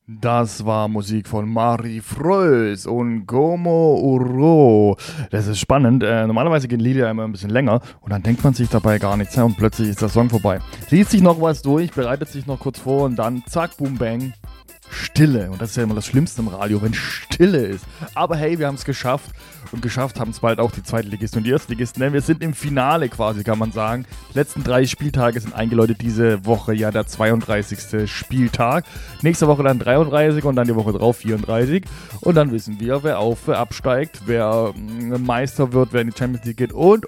Das war Musik von Mari Frös und Gomo Uro. Das ist spannend. Normalerweise gehen Lieder immer ein bisschen länger und dann denkt man sich dabei gar nichts und plötzlich ist der Song vorbei. Liest sich noch was durch, bereitet sich noch kurz vor und dann zack, boom, bang. Stille. Und das ist ja immer das Schlimmste im Radio, wenn Stille ist. Aber hey, wir haben es geschafft. Und geschafft haben es bald auch die Zweitligisten und die Erstligisten. Denn wir sind im Finale quasi, kann man sagen. Die letzten 3 Spieltage sind eingeläutet. Diese Woche ja der 32. Spieltag. Nächste Woche dann 33 und dann die Woche drauf 34. Und dann wissen wir, wer wer absteigt, wer Meister wird, wer in die Champions League geht und.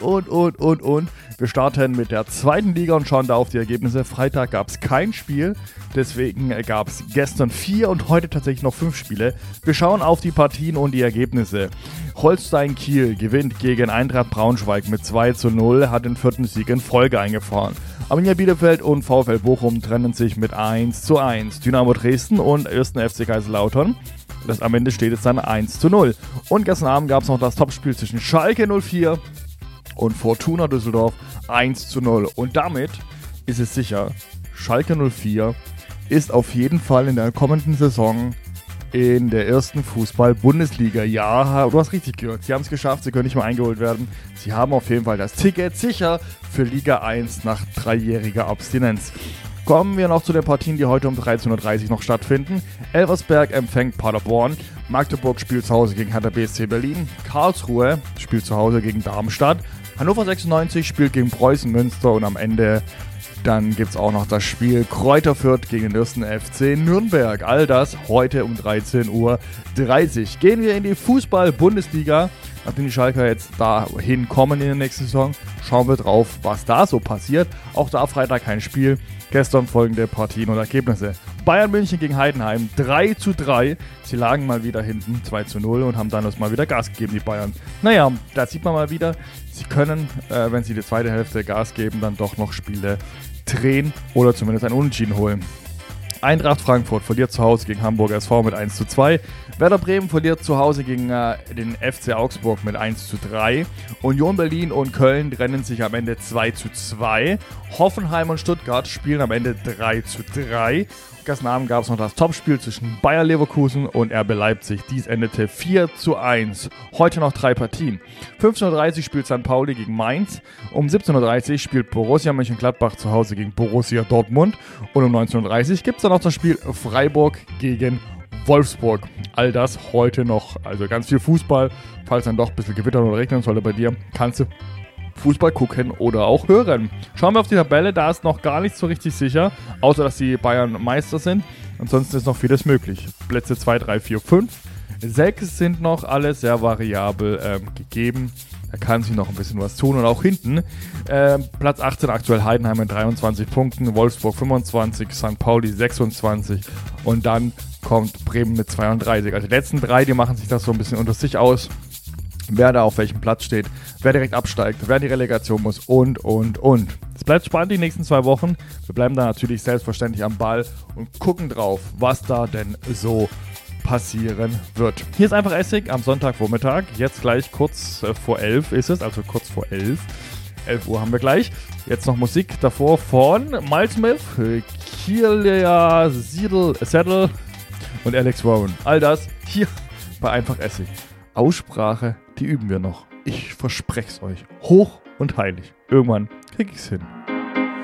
Wir starten mit der zweiten Liga und schauen da auf die Ergebnisse. Freitag gab es kein Spiel. Deswegen gab es gestern 4 und heute tatsächlich noch 5 Spiele. Wir schauen auf die Partien und die Ergebnisse. Holstein Kiel gewinnt gegen Eintracht Braunschweig mit 2:0, hat den 4. Sieg in Folge eingefahren. Arminia Bielefeld und VfL Bochum trennen sich mit 1:1. Dynamo Dresden und 1. FC Kaiserslautern. Am Ende steht es dann 1:0. Und gestern Abend gab es noch das Topspiel zwischen Schalke 04 und Fortuna Düsseldorf 1:0. Und damit ist es sicher, Schalke 04 ist auf jeden Fall in der kommenden Saison in der ersten Fußball-Bundesliga. Ja, du hast richtig gehört. Sie haben es geschafft, sie können nicht mehr eingeholt werden. Sie haben auf jeden Fall das Ticket sicher für Liga 1 nach 3-jähriger Abstinenz. Kommen wir noch zu den Partien, die heute um 13:30 Uhr noch stattfinden. Elversberg empfängt Paderborn. Magdeburg spielt zu Hause gegen Hertha BSC Berlin. Karlsruhe spielt zu Hause gegen Darmstadt. Hannover 96 spielt gegen Preußen Münster und am Ende dann gibt es auch noch das Spiel Kräuter Fürth gegen den 1. FC Nürnberg. All das heute um 13:30 Uhr. Gehen wir in die Fußball-Bundesliga. Nachdem die Schalker jetzt dahin kommen in der nächsten Saison, schauen wir drauf, was da so passiert. Auch da Freitag kein Spiel. Gestern folgende Partien und Ergebnisse. Bayern München gegen Heidenheim 3:3. Sie lagen mal wieder hinten 2:0 und haben dann erstmal wieder Gas gegeben, die Bayern. Naja, da sieht man mal wieder, sie können, wenn sie die zweite Hälfte Gas geben, dann doch noch Spiele drehen oder zumindest ein Unentschieden holen. Eintracht Frankfurt verliert zu Hause gegen Hamburger SV mit 1:2. Werder Bremen verliert zu Hause gegen den FC Augsburg mit 1:3. Union Berlin und Köln trennen sich am Ende 2:2. Hoffenheim und Stuttgart spielen am Ende 3:3. Gestern Abend gab es noch das Topspiel zwischen Bayer Leverkusen und RB Leipzig. Dies endete 4:1. Heute noch 3 Partien. 15:30 Uhr spielt St. Pauli gegen Mainz. Um 17:30 Uhr spielt Borussia Mönchengladbach zu Hause gegen Borussia Dortmund. Und um 19:30 Uhr gibt es dann noch das Spiel Freiburg gegen Wolfsburg. All das heute noch. Also ganz viel Fußball. Falls dann doch ein bisschen gewittern oder regnen sollte bei dir, kannst du Fußball gucken oder auch hören. Schauen wir auf die Tabelle, da ist noch gar nichts so richtig sicher, außer dass die Bayern Meister sind. Ansonsten ist noch vieles möglich. Plätze 2, 3, 4, 5, 6 sind noch alle sehr variabel gegeben. Da kann sich noch ein bisschen was tun. Und auch hinten, Platz 18 aktuell Heidenheim mit 23 Punkten, Wolfsburg 25, St. Pauli 26 und dann kommt Bremen mit 32. Also die letzten 3, die machen sich das so ein bisschen unter sich aus. Wer da auf welchem Platz steht, wer direkt absteigt, wer in die Relegation muss und. Es bleibt spannend die nächsten 2 Wochen. Wir bleiben da natürlich selbstverständlich am Ball und gucken drauf, was da denn so passieren wird. Hier ist einfach Essig am Sonntagvormittag. Jetzt gleich kurz vor 11 ist es, also kurz vor 11. 11 Uhr haben wir gleich. Jetzt noch Musik davor von Miles Smith, Keelia Settle und Alex Warren. All das hier bei Einfach Essig. Aussprache, die üben wir noch. Ich verspreche es euch. Hoch und heilig. Irgendwann krieg ich's hin.